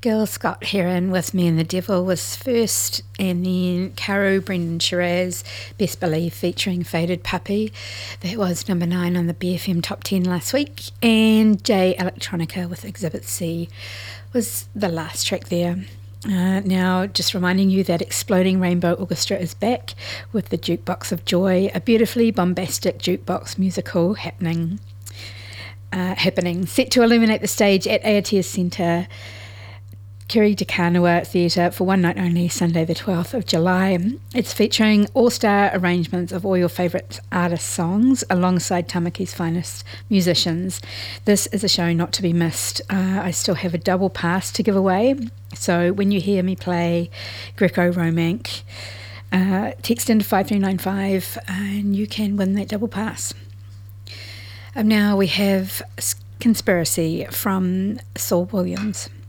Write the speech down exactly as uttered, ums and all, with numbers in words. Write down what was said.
Gil Scott Heron with Me and the Devil was first, and then Caro Brendan Shiraz, Best Believe featuring Faded Puppy. That was number nine on the B F M Top ten last week. And J Electronica with Exhibit C was the last track there. Uh, now, just reminding you that Exploding Rainbow Orchestra is back with the Jukebox of Joy, a beautifully bombastic jukebox musical happening. Uh, happening, set to illuminate the stage at Aotea Centre, Kiri Te Kanawa Theatre for one night only, Sunday the twelfth of July. It's featuring all-star arrangements of all your favourite artists' songs alongside Tamaki's finest musicians. This is a show not to be missed. Uh, I still have a double pass to give away, so when you hear me play Greco-Romank, uh, text into five three nine five and you can win that double pass. Um, now we have Conspiracy from Saul Williams.